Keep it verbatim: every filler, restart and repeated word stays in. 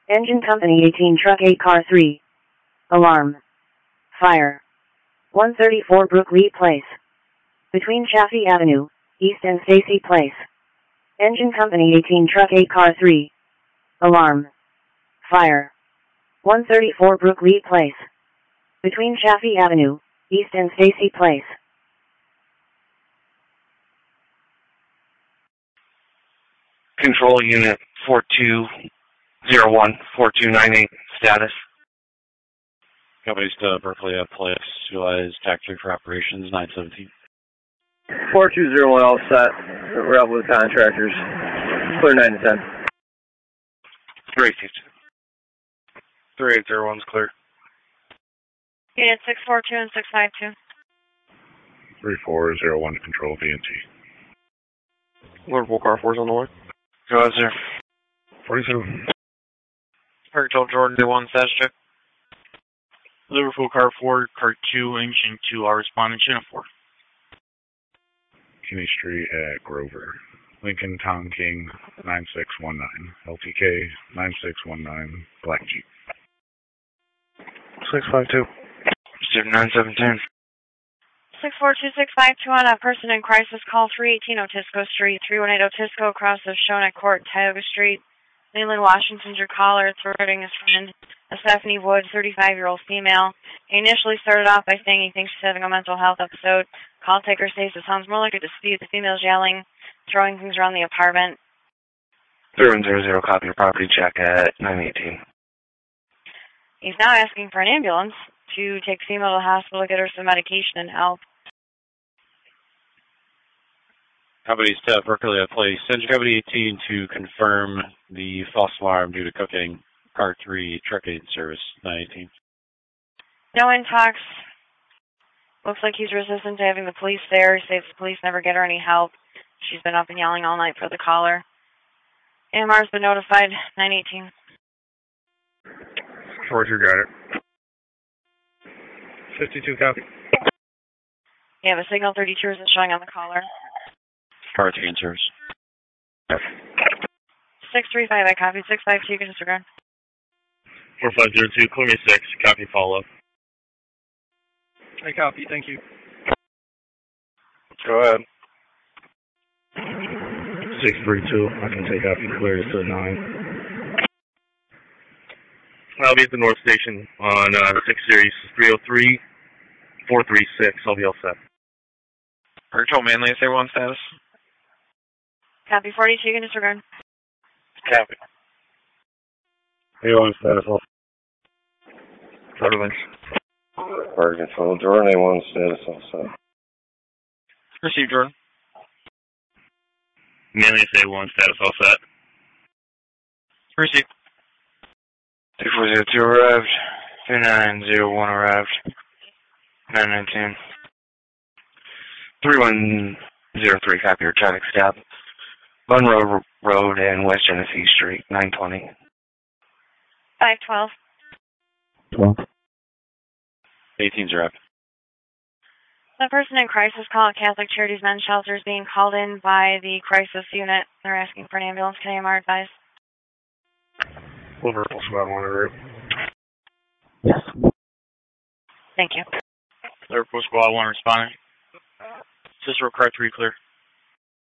Engine Company eighteen, Truck eight, Car three. Alarm. Fire. one thirty-four Brookleaf Place. Between Chaffee Avenue, East and Stacy Place. Engine Company eighteen, Truck eight, Car three. Alarm. Fire. one thirty-four Brookleaf Place. Between Chaffee Avenue, East and Stacy Place. Control Unit four two zero one, four two nine eight, status. Companies to Berkeley at Place, utilize tax three for operations, nine seventeen. four two zero one, all set. We're out with contractors. Clear nine to ten. three eight three eight zero one's clear. Unit six four two and six five two. three four zero one to control V N T. Liverpool Car four's on the way. Go ahead, sir. forty-two. Control Jordan, day one, status check. Liverpool Car four, Car two, Engine two, are responding, Channel four. Kinney Street at Grover. Lincoln Tom King nine six one nine. L T K nine six one nine. Black Jeep. six five two. Student nine seventeen. six four two six five two on a person in crisis, call three eighteen Otisco Street, three one eight Otisco, across of Shona Court, Tioga Street. Leland Washington's your caller, thwarting his friend, a Stephanie Wood, thirty-five-year-old female. He initially started off by saying he thinks she's having a mental health episode. Call taker says it sounds more like a dispute. The female's yelling, throwing things around the apartment. three one zero zero, copy your property check at nine eighteen. He's now asking for an ambulance to take female to the hospital to get her some medication and help. Companies to Berkeley at Place, Engine Company eighteen to confirm the false alarm due to cooking. Car three, Truck eight service, nine eighteen. No intox. Looks like he's resistant to having the police there. He says the police never get her any help. She's been up and yelling all night for the caller. A M R's been notified, nine eighteen. forty-two, got it. fifty-two, copy. You have a signal thirty-two isn't showing on the caller. Car three in service. six three five, I copy. six five two, you can disregard. four five zero two, clear me six, copy follow-up. I copy, thank you. Go ahead. six three two, I can take copy, clear to nine. I'll be at the North Station on uh, six Series three oh three, four three six. I'll be all set. Control Manly, S A one status. Copy forty-two, you can disregard. Copy. A one status off. Jordan. Fire control, Jordan, A one status all set. Receive, Jordan. Manly, S A one, status all set. Receive. two four zero two arrived. two nine zero one arrived. nine nineteen. three one zero three, copy your traffic stop. Monroe Road and West Genesee Street, nine twenty. five twelve. twelve. eighteen's arrived. The person in crisis call at Catholic Charities Men's Shelter is being called in by the crisis unit. They're asking for an ambulance. Can A M R advise? Liverpool Squad one, route. Yes. Thank you. Liverpool Squad one responding. Cicero Car three clear.